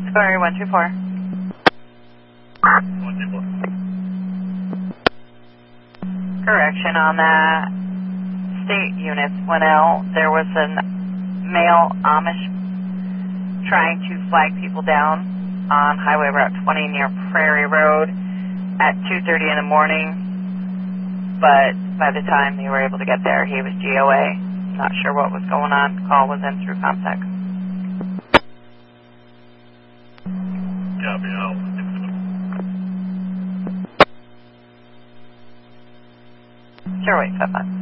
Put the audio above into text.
Sorry, 124. 124. Correction on that. State units went out. There was a male Amish trying to flag people down on Highway Route 20 near Prairie Road at 2:30 in the morning. But by the time they were able to get there, he was GOA. Not sure what was going on. Call was in through ComTech. Copy, I'll look into it. Sure, wait, 5-5.